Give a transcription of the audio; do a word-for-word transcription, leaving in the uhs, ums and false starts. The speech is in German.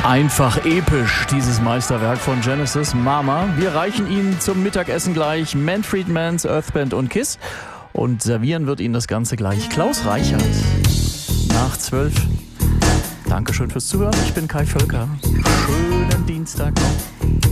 Einfach episch, dieses Meisterwerk von Genesis, Mama. Wir reichen Ihnen zum Mittagessen gleich Manfred Mann's, Earthband und Kiss. Und servieren wird Ihnen das Ganze gleich Klaus Reichert. Nach zwölf. Dankeschön fürs Zuhören. Ich bin Kai Völker. Schönen Dienstag noch.